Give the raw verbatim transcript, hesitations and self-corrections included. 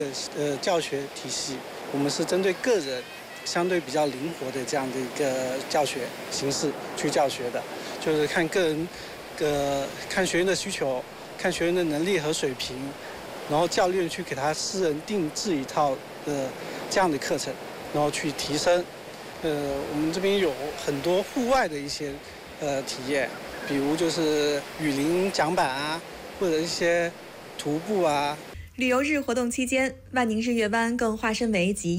呃教学体系，我们是针对个人相对比较灵活的这样的一个教学形式去教学的，就是看个人呃看学员的需求，看学员的能力和水平，然后教练去给他私人定制一套呃这样的课程，然后去提升。呃，我们这边有很多户外的一些呃体验，比如就是雨林桨板啊，或者一些徒步啊。 旅游日活动期间，万宁日月湾更化身为集